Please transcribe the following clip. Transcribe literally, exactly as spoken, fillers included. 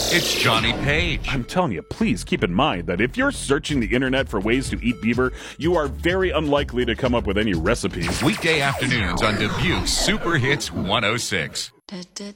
It's Johnny Page. I'm telling you, please keep in mind that if you're searching the internet for ways to eat beaver, you are very unlikely to come up with any recipes. Weekday afternoons on Dubuque's Super Hits one oh six. Da, da,